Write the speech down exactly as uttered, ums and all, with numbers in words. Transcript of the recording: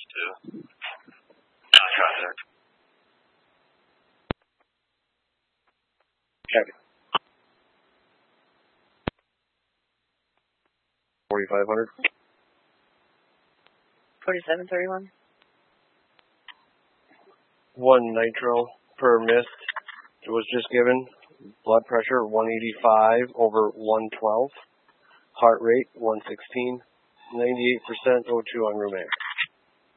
two. Contact. Check. forty-five hundred. forty-seven thirty-one. One nitro per mist. It was just given. Blood pressure one eighty-five over one twelve. Heart rate one sixteen. ninety-eight percent O two on room air.